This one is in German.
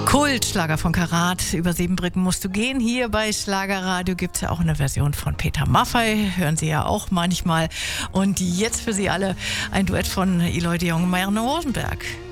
Kultschlager von Karat. Über 7 Brücken musst du gehen. Hier bei Schlagerradio gibt es ja auch eine Version von Peter Maffay. Hören Sie ja auch manchmal. Und jetzt für Sie alle ein Duett von Eloy de Jong und Marianne Rosenberg.